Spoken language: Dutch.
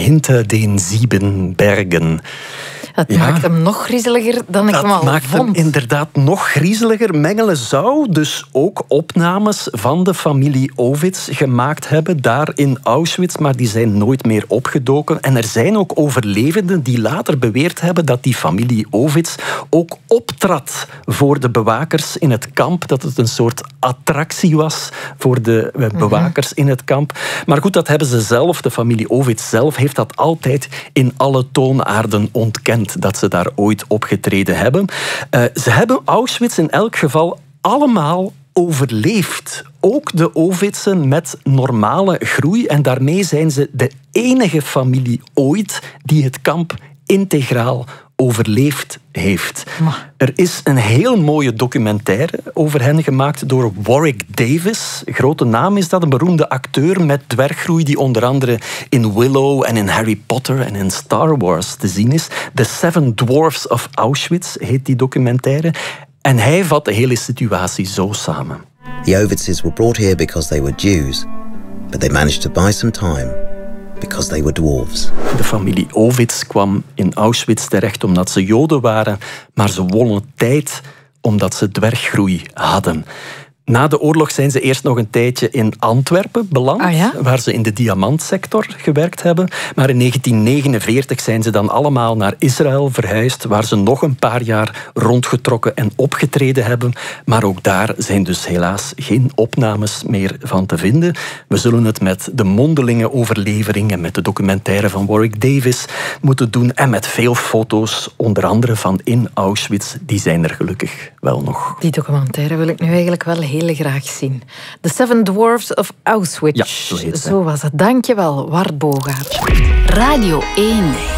hinter den 7 Bergen. Het maakt hem nog griezeliger dan ik hem al vond. Dat maakt hem inderdaad nog griezeliger. Mengele zou dus ook opnames van de familie Ovitz gemaakt hebben daar in Auschwitz, maar die zijn nooit meer opgedoken. En er zijn ook overlevenden die later beweerd hebben dat die familie Ovitz ook optrad voor de bewakers in het kamp, dat het een soort attractie was voor de bewakers in het kamp. Maar goed, dat hebben ze zelf, de familie Ovitz zelf, heeft dat altijd in alle toonaarden ontkend, dat ze daar ooit opgetreden hebben. Ze hebben Auschwitz in elk geval allemaal overleefd. Ook de Ovitzen met normale groei. En daarmee zijn ze de enige familie ooit die het kamp integraal overleefd heeft. Er is een heel mooie documentaire over hen gemaakt door Warwick Davis. Grote naam is dat, een beroemde acteur met dwerggroei die onder andere in Willow en in Harry Potter en in Star Wars te zien is. The 7 Dwarfs of Auschwitz heet die documentaire. En hij vat de hele situatie zo samen. The Ovitzes were brought here because they were Jews, but they managed to buy some time because they were dwarves. De familie Ovitz kwam in Auschwitz terecht omdat ze Joden waren, maar ze wonnen tijd omdat ze dwerggroei hadden. Na de oorlog zijn ze eerst nog een tijdje in Antwerpen beland, waar ze in de diamantsector gewerkt hebben. Maar in 1949 zijn ze dan allemaal naar Israël verhuisd, waar ze nog een paar jaar rondgetrokken en opgetreden hebben. Maar ook daar zijn dus helaas geen opnames meer van te vinden. We zullen het met de mondelinge overlevering en met de documentaire van Warwick Davis moeten doen. En met veel foto's, onder andere van in Auschwitz. Die zijn er gelukkig wel nog. Die documentaire wil ik nu eigenlijk wel heel graag zien. The 7 Dwarfs of Auschwitz. Ja, zo heet het. Zo was het. Dankjewel, Wart Bogaert. Radio 1.